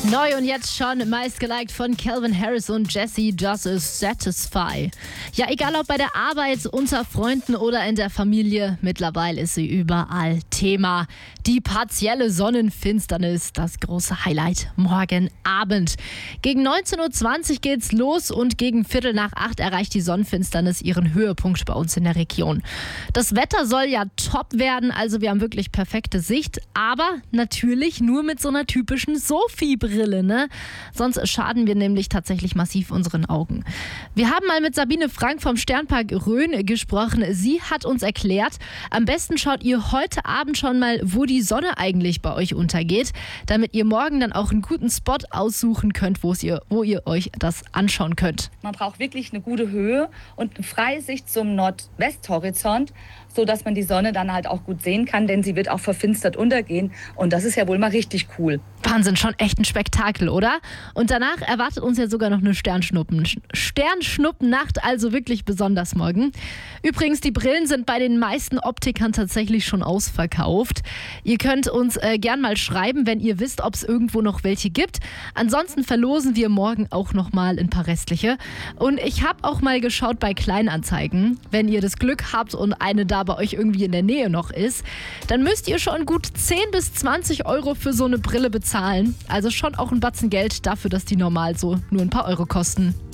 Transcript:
Neu und jetzt schon meistgeliked von Calvin Harris und Jessie, Just is Satisfy. Ja, egal ob bei der Arbeit, unter Freunden oder in der Familie, mittlerweile ist sie überall Thema. Die partielle Sonnenfinsternis, das große Highlight morgen Abend. Gegen 19.20 Uhr geht's los und gegen 7:45 erreicht die Sonnenfinsternis ihren Höhepunkt bei uns in der Region. Das Wetter soll ja top werden, also wir haben wirklich perfekte Sicht, aber natürlich nur mit so einer typischen Sophie-Brille, ne? Sonst schaden wir nämlich tatsächlich massiv unseren Augen. Wir haben mal mit Sabine Frank vom Sternpark Rhön gesprochen. Sie hat uns erklärt, am besten schaut ihr heute Abend schon mal, wo die Sonne eigentlich bei euch untergeht, damit ihr morgen dann auch einen guten Spot aussuchen könnt, wo ihr euch das anschauen könnt. Man braucht wirklich eine gute Höhe und eine freie Sicht zum Nordwesthorizont, sodass man die Sonne dann halt auch gut sehen kann, denn sie wird auch verfinstert untergehen und das ist ja wohl mal richtig cool. Wahnsinn, schon echt ein Spektakel, oder? Und danach erwartet uns ja sogar noch eine Sternschnuppennacht, also wirklich besonders morgen. Übrigens, die Brillen sind bei den meisten Optikern tatsächlich schon ausverkauft. Ihr könnt uns gern mal schreiben, wenn ihr wisst, ob es irgendwo noch welche gibt. Ansonsten verlosen wir morgen auch noch mal ein paar restliche. Und ich habe auch mal geschaut bei Kleinanzeigen. Wenn ihr das Glück habt und eine da bei euch irgendwie in der Nähe noch ist, dann müsst ihr schon gut 10 bis 20 Euro für so eine Brille bezahlen. Also schon auch ein Batzen Geld dafür, dass die normal so nur ein paar Euro kosten.